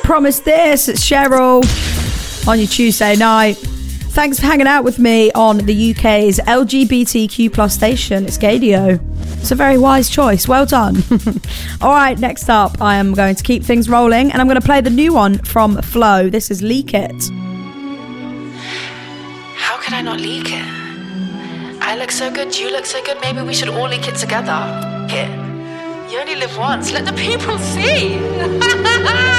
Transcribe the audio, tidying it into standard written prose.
Promise This. It's Cheryl on your Tuesday night. Thanks for hanging out with me on the UK's LGBTQ plus station. It's Gaydio. It's a very wise choice. Well done. All right, next up, I am going to keep things rolling and I'm going to play the new one from Flow. This is Leak It. How could I not leak it? I look so good, you look so good, maybe we should all leak it together. Here. You only live once, let the people see.